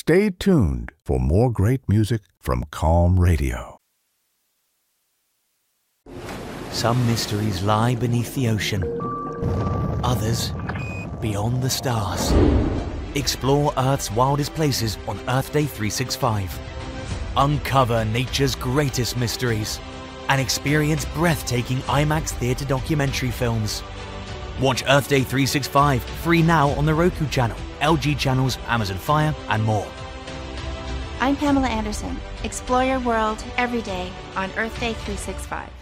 Stay tuned for more great music from Calm Radio. Some mysteries lie beneath the ocean. Others, beyond the stars. Explore Earth's wildest places on Earth Day 365. Uncover nature's greatest mysteries and experience breathtaking IMAX theater documentary films. Watch Earth Day 365 free now on the Roku channel, LG channels, Amazon Fire, and more. I'm Pamela Anderson. Explore your world every day on Earth Day 365.